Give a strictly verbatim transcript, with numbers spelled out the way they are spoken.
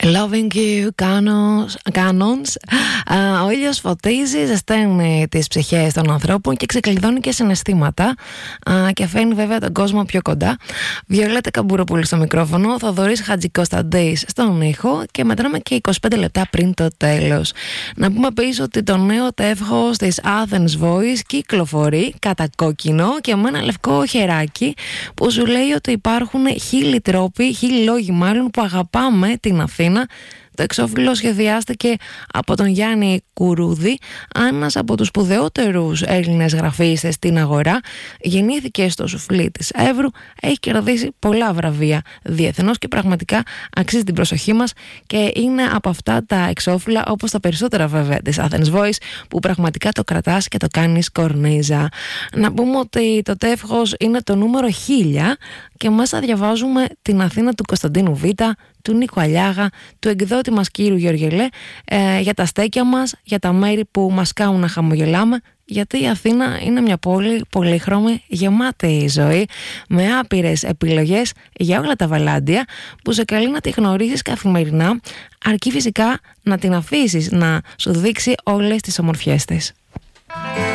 Loving you, canons. Ο ήλιος φωτίζει, ζεσταίνει τις ψυχές των ανθρώπων και ξεκλειδώνει και συναισθήματα και φέρνει βέβαια τον κόσμο πιο κοντά. Βιολέτα Καμπούροπουλου στο μικρόφωνο, Θοδωρής Χατζικοσταντής στον ήχο και μετράμε και είκοσι πέντε λεπτά πριν το τέλος. Να πούμε πίσω ότι το νέο τεύχος της Athens Voice κυκλοφορεί κατά κόκκινο και με ένα λευκό χεράκι που σου λέει ότι υπάρχουν χίλιοι τρόποι, χίλιοι λόγοι μάλλον που αγαπάμε την Αθήνα. Το εξώφυλλο σχεδιάστηκε από τον Γιάννη Κουρούδη, ένας από τους σπουδαιότερους Έλληνες γραφίστες στην αγορά. Γεννήθηκε στο σουφλί της Εύρου, έχει κερδίσει πολλά βραβεία διεθνώς και πραγματικά αξίζει την προσοχή μας και είναι από αυτά τα εξώφυλλα, όπως τα περισσότερα βέβαια της Athens Voice, που πραγματικά το κρατάς και το κάνεις κορνίζα. Να πούμε ότι το τεύχος είναι το νούμερο χίλια και μέσα διαβάζουμε την Αθήνα του Κωνσταντίνου Β, του Νίκου Αλιάγα, του εκδότη μας κύριου Γεωργελέ, ε, για τα στέκια μας, για τα μέρη που μας κάνουν να χαμογελάμε, γιατί η Αθήνα είναι μια πόλη πολύχρωμη, γεμάτη ζωή, με άπειρες επιλογές για όλα τα βαλάντια, που σε καλεί να τη γνωρίσεις καθημερινά, αρκεί φυσικά να την αφήσεις να σου δείξει όλες τις ομορφιές της.